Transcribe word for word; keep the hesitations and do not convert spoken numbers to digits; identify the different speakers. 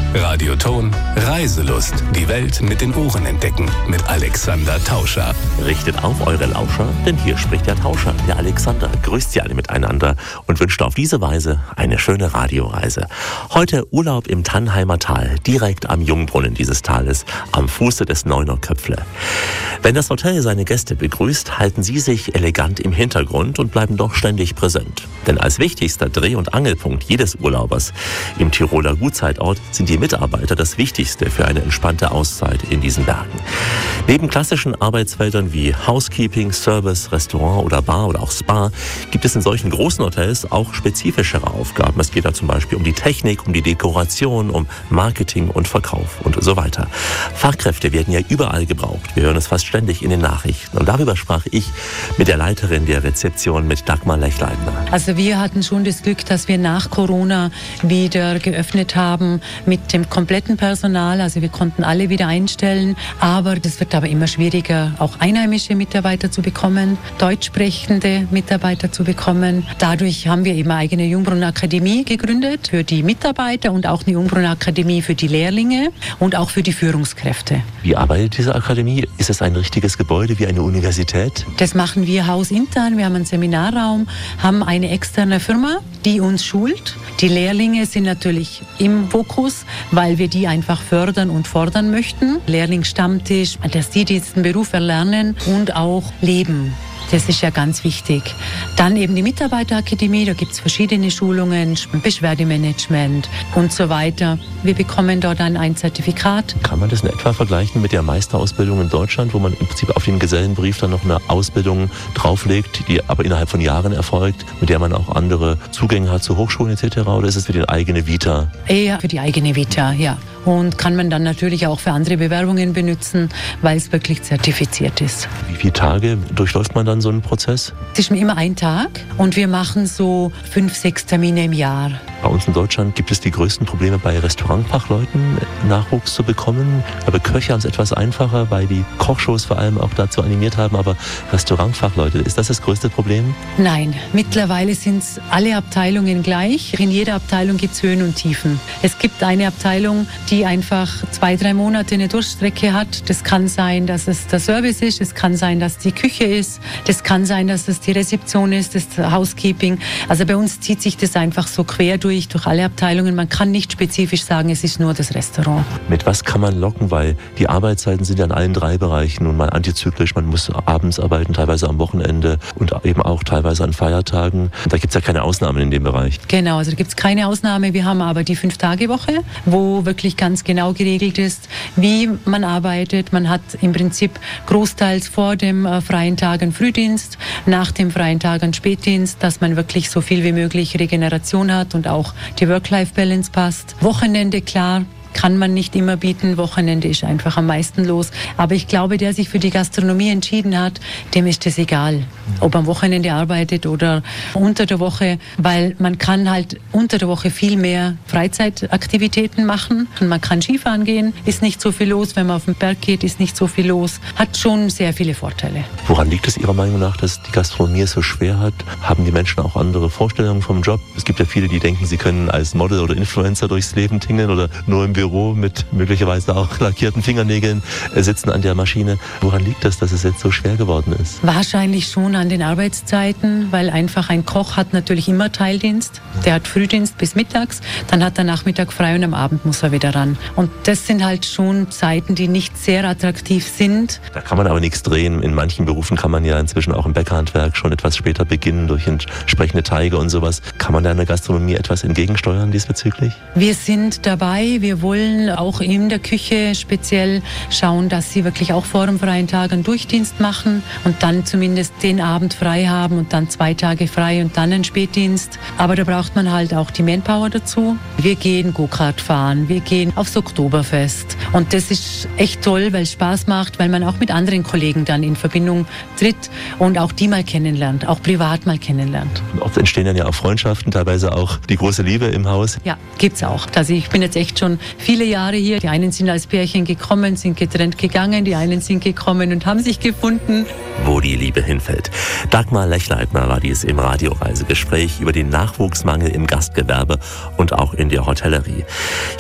Speaker 1: Radioton Reiselust. Die Welt mit den Ohren entdecken. Mit Alexander Tauscher.
Speaker 2: Richtet auf eure Lauscher, denn hier spricht der Tauscher, der Alexander. Grüßt sie alle miteinander und wünscht auf diese Weise eine schöne Radioreise. Heute Urlaub im Tannheimer Tal, direkt am Jungbrunnen dieses Tales, am Fuße des Neunerköpfle. Wenn das Hotel seine Gäste begrüßt, halten sie sich elegant im Hintergrund und bleiben doch ständig präsent. Denn als wichtigster Dreh- und Angelpunkt jedes Urlaubers im Tiroler Gutzeitort sind die Mitarbeiter das Wichtigste für eine entspannte Auszeit in diesen Bergen. Neben klassischen Arbeitsfeldern wie Housekeeping, Service, Restaurant oder Bar oder auch Spa gibt es in solchen großen Hotels auch spezifischere Aufgaben. Es geht da zum Beispiel um die Technik, um die Dekoration, um Marketing und Verkauf und so weiter. Fachkräfte werden ja überall gebraucht. Wir hören es fast ständig in den Nachrichten. Und darüber sprach ich mit der Leiterin der Rezeption, mit Dagmar Lechleitner.
Speaker 3: Also wir hatten schon das Glück, dass wir nach Corona wieder geöffnet haben mit dem kompletten Personal. Also wir konnten alle wieder einstellen. Aber das wird aber immer schwieriger, auch einheimische Mitarbeiter zu bekommen, deutsch sprechende Mitarbeiter zu bekommen. Dadurch haben wir eben eine eigene Jungbrunnen Akademie gegründet für die Mitarbeiter und auch eine Jungbrunnen Akademie für die Lehrlinge und auch für die Führungskräfte.
Speaker 2: Wie arbeitet diese Akademie? Ist es ein richtiges Gebäude wie eine Universität?
Speaker 3: Das machen wir hausintern. Wir haben einen Seminarraum, haben eine externe Firma, die uns schult. Die Lehrlinge sind natürlich im Fokus, weil wir die einfach fördern und fordern möchten. Lehrlingsstammtisch, dass die diesen Beruf erlernen und auch leben. Das ist ja ganz wichtig. Dann eben die Mitarbeiterakademie, da gibt es verschiedene Schulungen, Beschwerdemanagement und so weiter. Wir bekommen dort dann ein Zertifikat.
Speaker 2: Kann man das in etwa vergleichen mit der Meisterausbildung in Deutschland, wo man im Prinzip auf den Gesellenbrief dann noch eine Ausbildung drauflegt, die aber innerhalb von Jahren erfolgt, mit der man auch andere Zugänge hat zu Hochschulen et cetera? Oder ist es für die eigene Vita?
Speaker 3: Eher für die eigene Vita, ja. Und kann man dann natürlich auch für andere Bewerbungen benutzen, weil es wirklich zertifiziert ist.
Speaker 2: Wie viele Tage durchläuft man dann so einen Prozess?
Speaker 3: Es ist immer ein Tag und wir machen so fünf, sechs Termine im Jahr.
Speaker 2: Bei uns in Deutschland gibt es die größten Probleme bei Restaurantfachleuten, Nachwuchs zu bekommen. Aber Köche haben es etwas einfacher, weil die Kochshows vor allem auch dazu animiert haben. Aber Restaurantfachleute, ist das das größte Problem?
Speaker 3: Nein, mittlerweile sind es alle Abteilungen gleich. In jeder Abteilung gibt es Höhen und Tiefen. Es gibt eine Abteilung, die einfach zwei, drei Monate eine Durchstrecke hat. Das kann sein, dass es der Service ist, es kann sein, dass die Küche ist, das kann sein, dass es die Rezeption ist, das Housekeeping. Also bei uns zieht sich das einfach so quer durch. Durch, durch alle Abteilungen. Man kann nicht spezifisch sagen, es ist nur das Restaurant. Mit
Speaker 2: was kann man locken? Weil die Arbeitszeiten sind ja in allen drei Bereichen nun mal antizyklisch. Man muss abends arbeiten, teilweise am Wochenende und eben auch teilweise an Feiertagen. Da gibt es ja keine Ausnahmen in dem Bereich.
Speaker 3: Genau, also da gibt es keine Ausnahme. Wir haben aber die Fünf-Tage-Woche, wo wirklich ganz genau geregelt ist, wie man arbeitet. Man hat im Prinzip großteils vor dem äh, freien Tag einen Frühdienst, nach dem freien Tag einen Spätdienst, dass man wirklich so viel wie möglich Regeneration hat und auch die Work-Life-Balance passt. Wochenende, klar, kann man nicht immer bieten. Wochenende ist einfach am meisten los. Aber ich glaube, der sich für die Gastronomie entschieden hat, dem ist es egal, ob am Wochenende arbeitet oder unter der Woche, weil man kann halt unter der Woche viel mehr Freizeitaktivitäten machen. Man kann Skifahren gehen, ist nicht so viel los. Wenn man auf den Berg geht, ist nicht so viel los. Hat schon sehr viele Vorteile.
Speaker 2: Woran liegt es Ihrer Meinung nach, dass die Gastronomie es so schwer hat? Haben die Menschen auch andere Vorstellungen vom Job? Es gibt ja viele, die denken, sie können als Model oder Influencer durchs Leben tingeln oder nur im Büro mit möglicherweise auch lackierten Fingernägeln sitzen an der Maschine. Woran liegt das, dass es jetzt so schwer geworden ist?
Speaker 3: Wahrscheinlich schon an den Arbeitszeiten, weil einfach ein Koch hat natürlich immer Teildienst. Der hat Frühdienst bis mittags, dann hat er Nachmittag frei und am Abend muss er wieder ran. Und das sind halt schon Zeiten, die nicht sehr attraktiv sind.
Speaker 2: Da kann man aber nichts drehen. In manchen Berufen kann man ja inzwischen auch im Bäckerhandwerk schon etwas später beginnen durch entsprechende Teige und sowas. Kann man da in der Gastronomie etwas entgegensteuern diesbezüglich?
Speaker 3: Wir sind dabei, wir wollen auch in der Küche speziell schauen, dass sie wirklich auch vor dem freien Tag einen Durchdienst machen und dann zumindest den Abend frei haben und dann zwei Tage frei und dann einen Spätdienst. Aber da braucht man halt auch die Manpower dazu. Wir gehen Go-Kart fahren, wir gehen aufs Oktoberfest und das ist echt toll, weil es Spaß macht, weil man auch mit anderen Kollegen dann in Verbindung tritt und auch die mal kennenlernt, auch privat mal kennenlernt.
Speaker 2: Und oft entstehen dann ja auch Freundschaften, teilweise auch die große Liebe im Haus.
Speaker 3: Ja, gibt's auch. Also ich bin jetzt echt schon viele Jahre hier. Die einen sind als Pärchen gekommen, sind getrennt gegangen, die einen sind gekommen und haben sich gefunden.
Speaker 2: Wo die Liebe hinfällt. Dagmar Lechleitner war dies im Radioreisegespräch über den Nachwuchsmangel im Gastgewerbe und auch in der Hotellerie.